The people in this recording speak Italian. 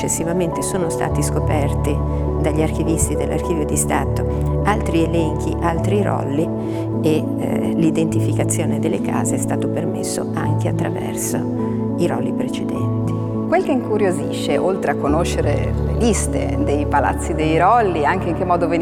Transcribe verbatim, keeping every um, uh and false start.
successivamente sono stati scoperti dagli archivisti dell'Archivio di Stato altri elenchi, altri rolli e eh, l'identificazione delle case è stato permesso anche attraverso i rolli precedenti. Quel che incuriosisce, oltre a conoscere le liste dei palazzi dei rolli, anche in che modo venivano